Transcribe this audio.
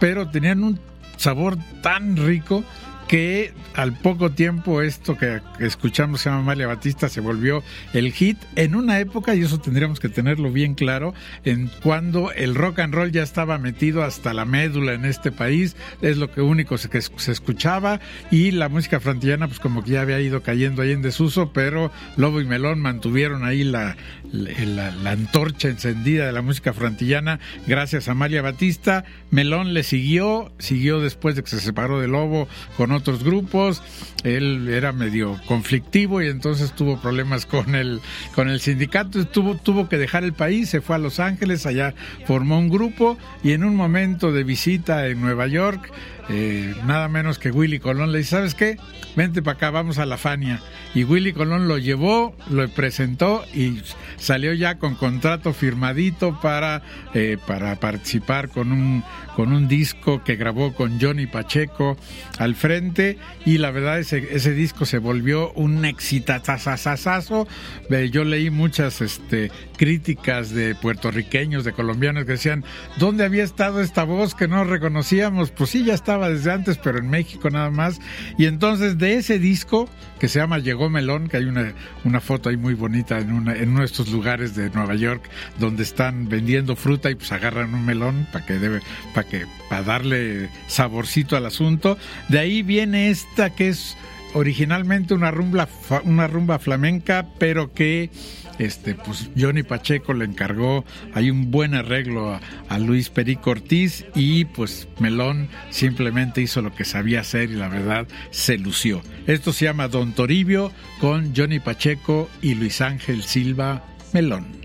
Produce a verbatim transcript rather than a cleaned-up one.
pero tenían un sabor tan rico que al poco tiempo esto que escuchamos se llama Amalia Batista se volvió el hit en una época, y eso tendríamos que tenerlo bien claro, en cuando el rock and roll ya estaba metido hasta la médula en este país, es lo que único se, que se escuchaba, y la música frantillana pues como que ya había ido cayendo ahí en desuso, pero Lobo y Melón mantuvieron ahí la, la, la antorcha encendida de la música frantillana gracias a Amalia Batista. Melón le siguió, siguió después de que se separó de Lobo con otros grupos. Él era medio conflictivo y entonces tuvo problemas con el con el sindicato, tuvo, tuvo que dejar el país, se fue a Los Ángeles, allá formó un grupo, y en un momento de visita en Nueva York, eh, nada menos que Willy Colón le dice, ¿sabes qué? Vente para acá, vamos a la Fania. Y Willy Colón lo llevó, lo presentó y salió ya con contrato firmadito para, eh, para participar con un, con un disco que grabó con Johnny Pacheco al frente, y la verdad ese, ese disco se volvió un exitazazazazo. Yo leí muchas este, críticas de puertorriqueños, de colombianos que decían, ¿dónde había estado esta voz que no reconocíamos? Pues sí, ya estaba desde antes, pero en México nada más. Y entonces de ese disco, que se llama Llegó Melón, que hay una, una foto ahí muy bonita en, una, en uno de estos lugares de Nueva York donde están vendiendo fruta y pues agarran un melón para que debe, para que, para darle saborcito al asunto. De ahí viene esta que es originalmente una rumba, una rumba flamenca, pero que este pues Johnny Pacheco le encargó, hay un buen arreglo a, a Luis Perico Ortiz, y pues Melón simplemente hizo lo que sabía hacer y la verdad se lució. Esto se llama Don Toribio con Johnny Pacheco y Luis Ángel Silva Melón.